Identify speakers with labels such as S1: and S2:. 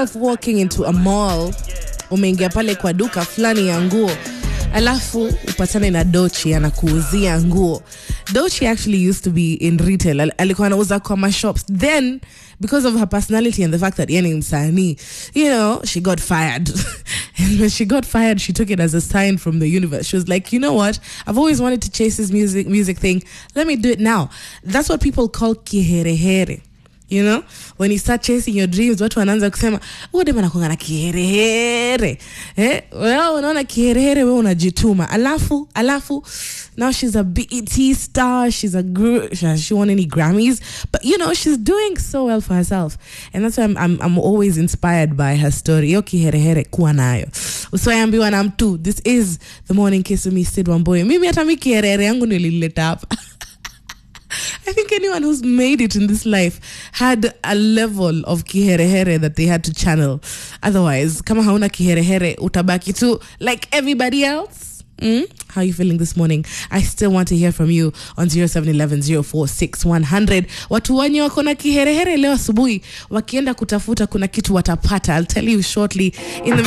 S1: yourself walking into a mall, umeingia pale kwa duka fulani ya nguo, alafu upatane na Dochi anakuuzia nguo. Dochi actually used to be in retail. Alikuwa anauza kwa shops. Then, because of her personality and the fact that yeye msanii, you know, she got fired. And when she got fired, she took it as a sign from the universe. She was like, you know what? I've always wanted to chase this music thing. Let me do it now. That's what people call kiherehere. You know, when you start chasing your dreams, watu wanaanza kusema, "Wewe dema nakuanga na kiherehere." Well, unaona kiherehere wewe unajituma. Alafu now she's a BET star, she won any Grammys, but you know, she's doing so well for herself. And that's why I'm always inspired by her story. Yo kiherehere kuwa nayo. Usiambiwa na mtu. This is the Morning Kiss with me, Sid Wamboye. Mimi hata mimi kiherehere yangu nilileta hapa. I think anyone who's made it in this life had a level of kiherehere that they had to channel. Otherwise, kama hauna kiherehere, utabaki tu like everybody else. How are you feeling this morning? I still want to hear from you on 0711046100. Watu wenye wako na kiherehere leo asubuhi wakienda kutafuta kuna kitu watapata. I'll tell you shortly in the